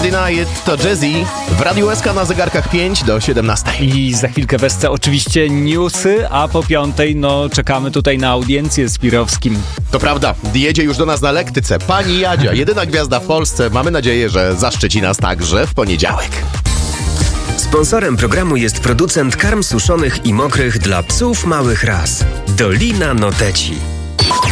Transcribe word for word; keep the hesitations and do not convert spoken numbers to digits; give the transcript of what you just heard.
Can't Deny It to Jazzy. W Radiu S K na zegarkach pięć do siedemnastej. I za chwilkę w S C oczywiście newsy, a po piątej no czekamy tutaj na audiencję z Pirowskim. To prawda, jedzie już do nas na lektyce pani Jadzia, jedyna gwiazda w Polsce. Mamy nadzieję, że zaszczyci nas także w poniedziałek. Sponsorem programu jest producent karm suszonych i mokrych dla psów małych ras. Dolina Noteci.